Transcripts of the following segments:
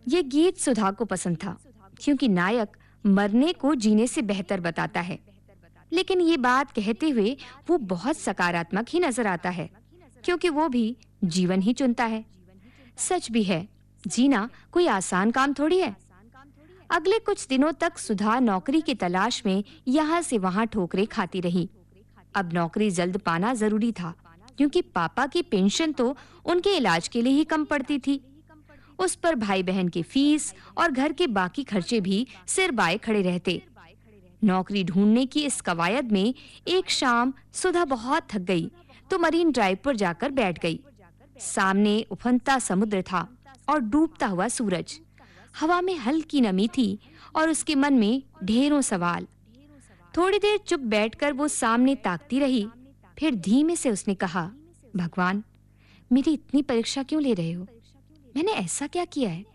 ये गीत सुधा को पसंद था, क्योंकि नायक मरने को जीने से बेहतर बताता है। लेकिन ये बात कहते हुए वो बहुत सकारात्मक ही नजर आता है, क्योंकि वो भी जीवन ही चुनता है। सच भी है, जीना कोई आसान काम थोड़ी है। अगले कुछ दिनों तक सुधा नौकरी की तलाश में यहाँ से वहाँ ठोकरें खाती रही। अब नौकरी जल्द पाना जरूरी था, क्योंकि पापा की पेंशन तो उनके इलाज के लिए ही कम पड़ती थी। उस पर भाई बहन की फीस और घर के बाकी खर्चे भी सिर बाए खड़े रहते। नौकरी ढूंढने की इस कवायद में एक शाम सुधा बहुत थक गई, तो मरीन ड्राइव पर जाकर बैठ गई। सामने उफनता समुद्र था और डूबता हुआ सूरज। हवा में हल्की नमी थी और उसके मन में ढेरों सवाल। थोड़ी देर चुप बैठकर वो सामने ताकती रही। फिर धीमे से उसने कहा, भगवान, मेरी इतनी परीक्षा क्यों ले रहे हो? मैंने ऐसा क्या किया है?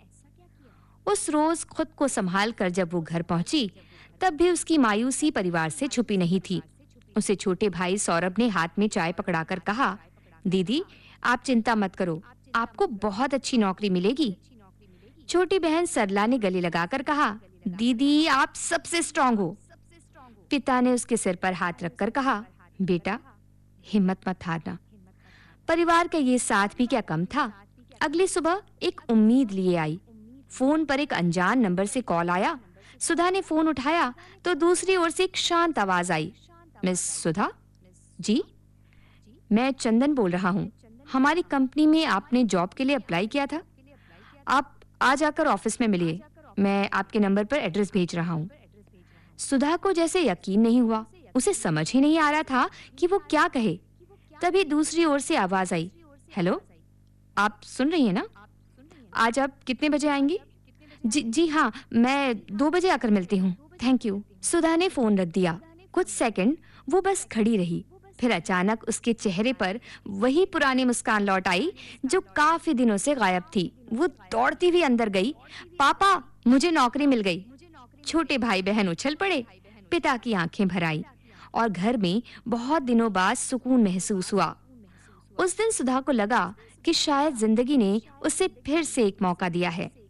उस रोज खुद को संभाल कर जब वो घर पहुंची, तब भी उसकी मायूसी परिवार से छुपी नहीं थी। उसे छोटे भाई सौरभ ने हाथ में चाय पकड़ाकर कहा, दीदी, आप चिंता मत करो, आपको बहुत अच्छी नौकरी मिलेगी। छोटी बहन सरला ने गले लगाकर कहा, दीदी, आप सबसे स्ट्रांग हो। पिता ने उसके सिर पर हाथ रखकर कहा, बेटा, हिम्मत मत हारना। परिवार का ये साथ भी क्या कम था। अगली सुबह एक उम्मीद लिए आई। फोन पर एक अनजान नंबर से कॉल आया। सुधा ने फोन उठाया तो दूसरी ओर से एक शांत आवाज आई, मिस सुधा? जी, मैं चंदन बोल रहा हूँ। हमारी कंपनी में आपने जॉब के लिए अप्लाई किया था। आप आज आकर ऑफिस में मिलिए। मैं आपके नंबर पर एड्रेस भेज रहा हूँ। सुधा को जैसे यकीन नहीं हुआ। उसे समझ ही नहीं आ रहा था कि वो क्या कहे। तभी दूसरी ओर से आवाज आई, हेलो, आप सुन रही हैं ना? आज आप कितने बजे आएंगी? जी हाँ, मैं 2 बजे आकर मिलती हूँ। Thank you. सुधा ने फोन रख दिया। कुछ सेकंड वो बस खड़ी रही। फिर अचानक उसके चेहरे पर वही पुरानी मुस्कान लौट आई जो काफी दिनों से गायब थी। वो दौड़ती हुई अंदर गई। पापा, मुझे नौकरी मिल गई। छोटे भाई बहन उछल पड़े। पिता की आंखें भर आई और घर में बहुत दिनों बाद सुकून महसूस हुआ। उस दिन सुधा को लगा कि शायद जिंदगी ने उसे फिर से एक मौका दिया है।